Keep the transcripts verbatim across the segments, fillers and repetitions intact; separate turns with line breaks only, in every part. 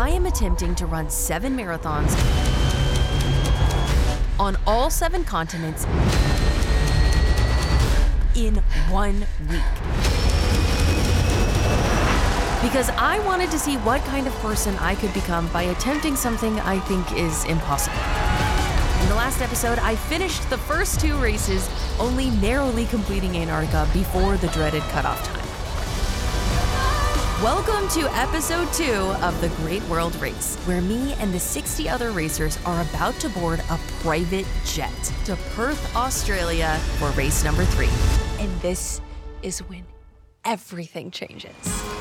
I am attempting to run seven marathons on all seven continents in one week. Because I wanted to see what kind of person I could become by attempting something I think is impossible. In the last episode, I finished the first two races, only narrowly completing Antarctica before the dreaded cutoff time. Welcome to episode two of the Great World Race, where me and the sixty other racers are about to board a private jet to Perth, Australia for race number three. And this is when everything changes.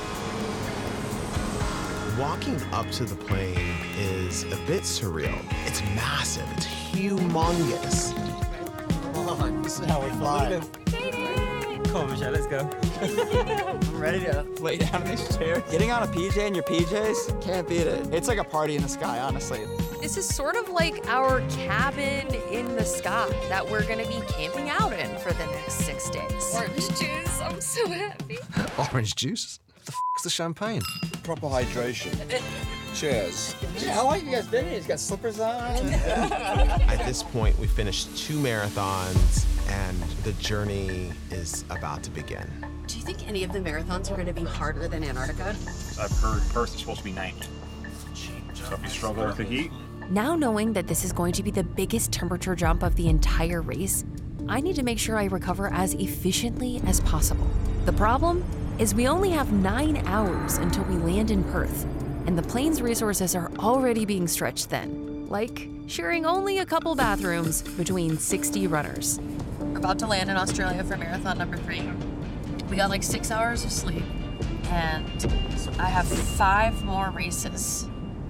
Walking up to the plane is a bit surreal. It's massive, it's humongous.
Come on, this is how we fly. Come on, Michelle, let's go. I'm ready to lay down in this chair. Getting on a P J in your P Js, can't beat it. It's like a party in the sky, honestly.
This is sort of like our cabin in the sky that we're gonna be camping out in for the next six days. Orange juice, I'm so happy.
Orange juice? What the f***'s the champagne?
Proper hydration. Cheers.
Yeah, how long have you guys been here? He's got slippers on.
At this point, we finished two marathons, and the journey is about to begin.
Do you think any of the marathons are going to be harder than Antarctica?
I've heard Perth is supposed to be ninety. So if you struggle with the heat.
Now knowing that this is going to be the biggest temperature jump of the entire race, I need to make sure I recover as efficiently as possible. The problem is we only have nine hours until we land in Perth, and the plane's resources are already being stretched thin, like sharing only a couple bathrooms between sixty runners.
We're about to land in Australia for marathon number three. We got like six hours of sleep, and I have five more races.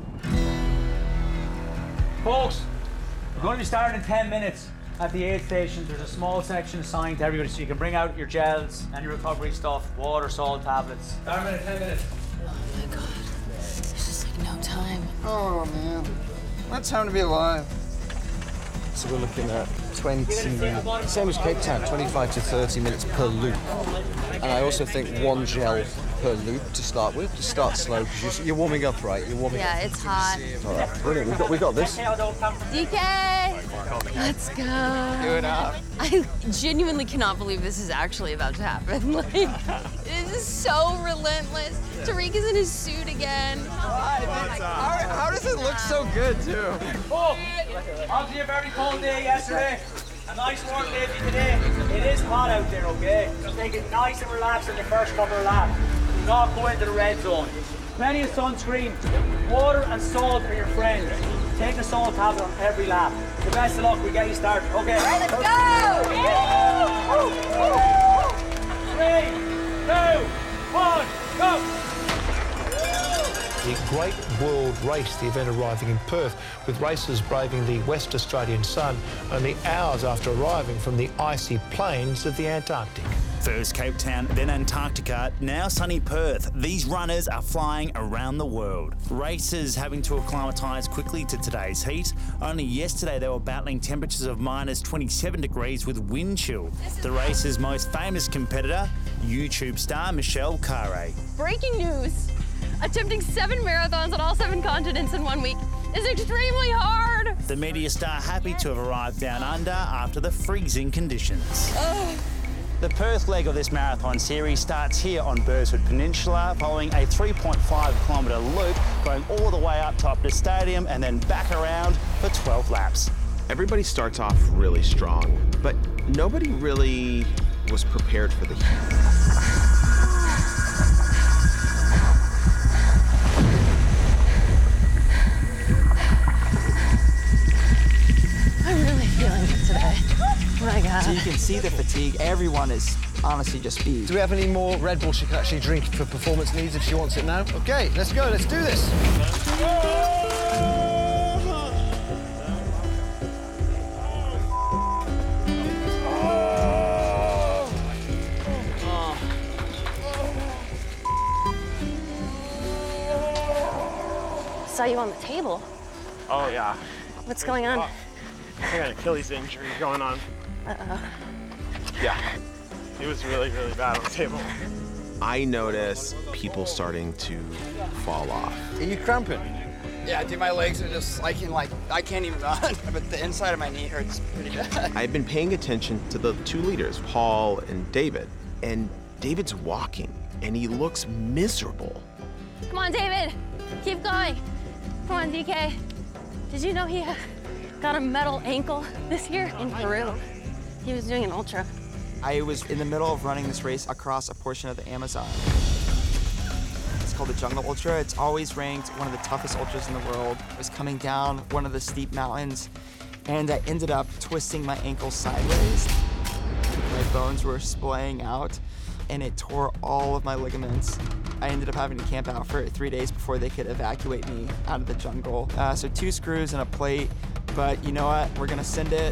Folks, we're going to be starting in ten minutes at the aid station. There's a small section assigned to everybody, so you can bring out your gels and your recovery stuff, water, salt, tablets. Starting in ten minutes.
Oh my God, there's just like no time.
Oh man, what time to be alive?
So we're looking at twenty, same as Cape Town, twenty-five to thirty minutes per loop. And I also think one gel per loop to start with. Just start slow, because you're, you're warming up, right? You're warming
Yeah,
up.
it's hot.
All right, brilliant. We got, we got this.
D K, let's go.
Do it up.
I genuinely cannot believe this is actually about to happen. Like, this is so relentless. Tariq is in his suit again.
How, how does it look so good, too?
Oh, obviously a very cold day yesterday. A nice warm day for today. It is hot out there, okay? So take it nice and relaxed in the first couple of laps. Do not go into the red zone. Plenty of sunscreen. Water and salt are your friends. Take a salt tablet on every lap. The best of luck, we get you started. Okay.
Let's go!
Three, two, one, go!
The Great World Race, the event arriving in Perth, with racers braving the West Australian sun only hours after arriving from the icy plains of the Antarctic.
First Cape Town, then Antarctica, now sunny Perth. These runners are flying around the world. Racers having to acclimatise quickly to today's heat. Only yesterday they were battling temperatures of minus twenty-seven degrees with wind chill. The race's most famous competitor, YouTube star Michelle Khare.
Breaking news! Attempting seven marathons on all seven continents in one week is extremely hard!
The media star happy to have arrived down under after the freezing conditions.
Ugh.
The Perth leg of this marathon series starts here on Burswood Peninsula, following a three point five kilometre loop, going all the way up to Optus Stadium and then back around for twelve laps.
Everybody starts off really strong, but nobody really was prepared for the heat.
I'm really feeling it today. Oh my God.
So you can see the fatigue. Everyone is honestly just beat.
Do we have any more Red Bull she can actually drink for performance needs if she wants it now? Okay, let's go, let's do this.
Saw you on the table.
Oh, yeah.
What's going on?
I got an Achilles injury going on.
Uh-oh.
Yeah. It was really, really bad on the table.
I notice people starting to fall off.
Are you cramping?
Yeah, dude, my legs are just like in like, I can't even run, but the inside of my knee hurts pretty bad.
I've been paying attention to the two leaders, Paul and David, and David's walking, and he looks miserable.
Come on, David. Keep going. Come on, D K. Did you know he uh, got a metal ankle this year in Peru? He was doing an ultra.
I was in the middle of running this race across a portion of the Amazon. It's called the Jungle Ultra. It's always ranked one of the toughest ultras in the world. I was coming down one of the steep mountains, and I ended up twisting my ankle sideways. My bones were splaying out, and it tore all of my ligaments. I ended up having to camp out for three days before they could evacuate me out of the jungle. Uh, so two screws and a plate, but you know what? We're gonna send it.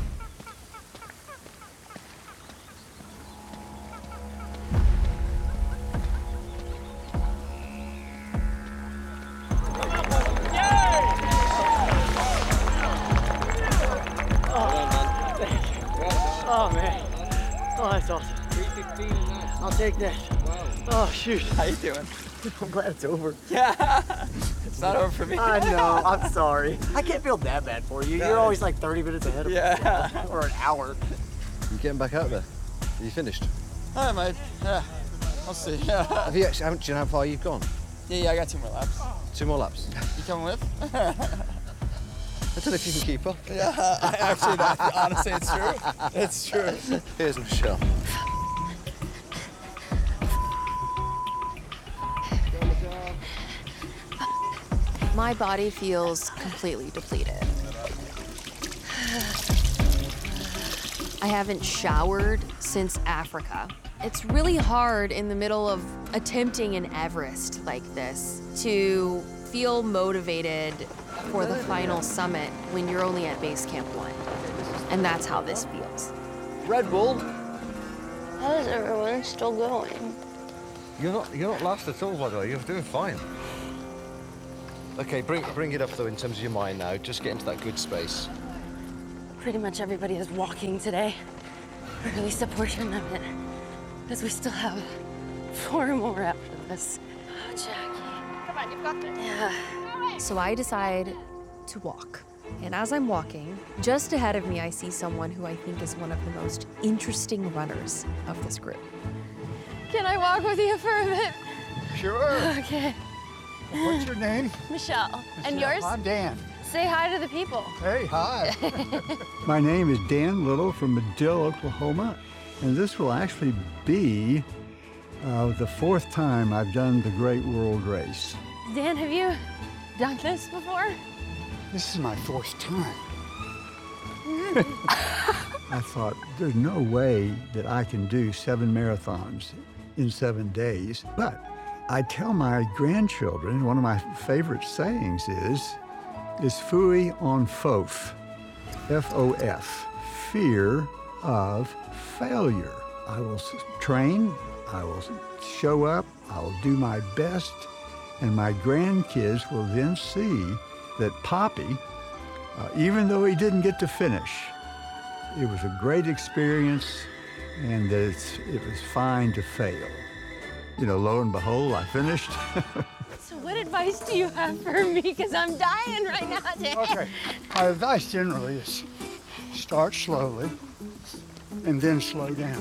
Oh, man. Oh, that's awesome. I'll take that. Oh, shoot.
How you doing?
I'm glad it's over.
Yeah. It's not over for me.
I know. I'm sorry. I can't feel that bad for you. You're always like thirty minutes ahead of
yeah.
me. Or an hour.
You getting back out there? Are you finished?
I might. Yeah. I'll see. Yeah.
Have you actually, haven't, do you know how far you've gone?
Yeah, yeah, I got two more laps.
Two more laps?
You coming with?
I don't know if you can keep up.
Yeah, I actually, that, honestly, it's true. It's true.
Here's Michelle.
My body feels completely depleted. I haven't showered since Africa. It's really hard in the middle of attempting an Everest like this to feel motivated for the final summit when you're only at base camp one. And that's how this feels.
Red Bull.
How is everyone still going?
You're not you're not last at all, by the way. You're doing fine. Okay, bring bring it up though in terms of your mind now. Just get into that good space.
Pretty much everybody is walking today, or at least a portion of it, because we still have four more after this. Oh, Jackie. Come on, you've got this. Yeah.
So I decide to walk. And as I'm walking, just ahead of me, I see someone who I think is one of the most interesting runners of this group.
Can I walk with you for a bit?
Sure.
Okay.
What's your name?
Michelle.
Michelle.
And yours?
I'm Dan.
Say hi to the people.
Hey, hi. My name is Dan Little from Medill, Oklahoma, and this will actually be uh, the fourth time I've done the Great World Race.
Dan, have you done this before?
This is my fourth time. I thought, there's no way that I can do seven marathons in seven days. But I tell my grandchildren, one of my favorite sayings is, is fui on fof, F O F, fear of failure. I will train, I will show up, I will do my best, and my grandkids will then see that Poppy, uh, even though he didn't get to finish, it was a great experience, and that it's, it was fine to fail. You know, lo and behold, I finished.
So what advice do you have for me? Because I'm dying right now, Dan.
Okay, my advice generally is start slowly and then slow down.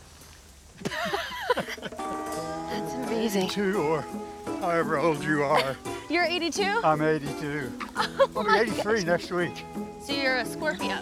That's amazing.
eighty-two or however old you are.
You're eighty-two?
I'm eighty-two.
Oh
I'll be eighty-three gosh. Next week.
So you're a Scorpio?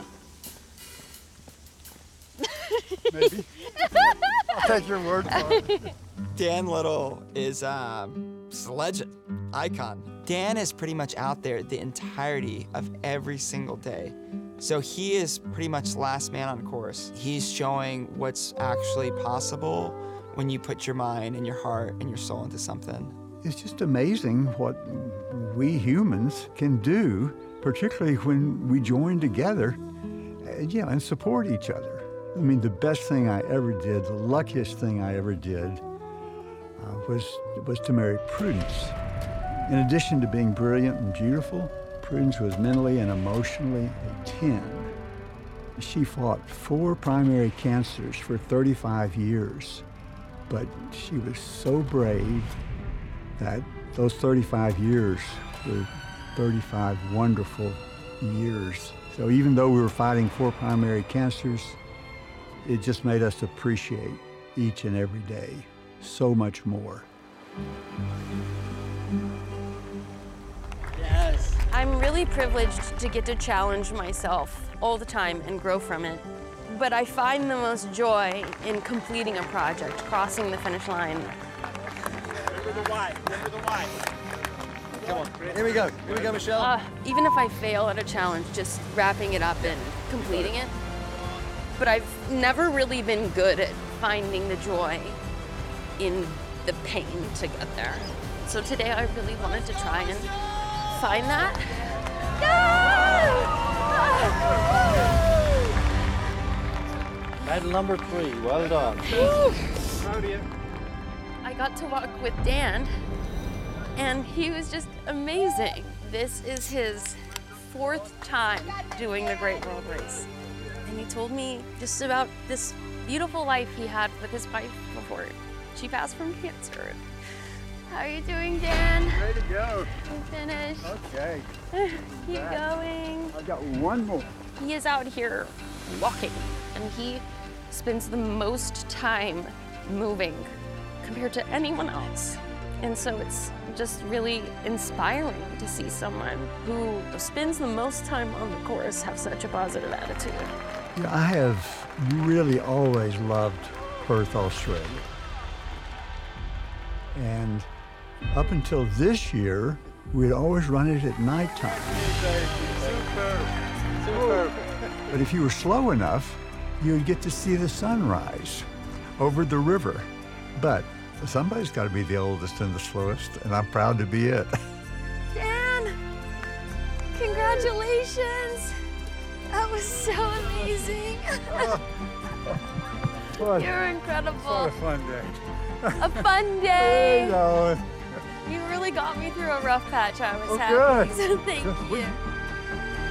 Maybe. I'll take your word for it.
Dan Little is um, just a legend, icon. Dan is pretty much out there the entirety of every single day. So he is pretty much last man on course. He's showing what's actually possible when you put your mind and your heart and your soul into something.
It's just amazing what we humans can do, particularly when we join together, uh, yeah, and support each other. I mean, the best thing I ever did, the luckiest thing I ever did, uh, was, was to marry Prudence. In addition to being brilliant and beautiful, Prudence was mentally and emotionally a ten. She fought four primary cancers for thirty-five years, but she was so brave that those thirty-five years were thirty-five wonderful years. So even though we were fighting four primary cancers, it just made us appreciate each and every day so much more.
Yes. I'm really privileged to get to challenge myself all the time and grow from it. But I find the most joy in completing a project, crossing the finish line.
Remember the why, remember the why.
Come on, here we go. Here we go, Michelle.
Uh, even if I fail at a challenge, just wrapping it up and completing it. But I've never really been good at finding the joy in the pain to get there. So today I really wanted to try and find that.
Medal number three, well done.
I got to walk with Dan, and he was just amazing. This is his fourth time doing the Great World Race. And he told me just about this beautiful life he had with his wife before she passed from cancer. How are you doing, Dan?
Ready to go.
You finished?
Okay.
Keep going.
I've got one more.
He is out here walking, and he spends the most time moving compared to anyone else. And so it's just really inspiring to see someone who spends the most time on the course have such a positive attitude.
You know, I have really always loved Perth, Australia. And up until this year, we'd always run it at nighttime.
Superb, superb.
But if you were slow enough, you'd get to see the sunrise over the river. But somebody's got to be the oldest and the slowest, and I'm proud to be it.
Dan, congratulations. That was so amazing. You're incredible.
What a fun day.
A fun day.
Hey, Nolan.
You really got me through a rough patch I was
Oh,
having.
good.
So thank you.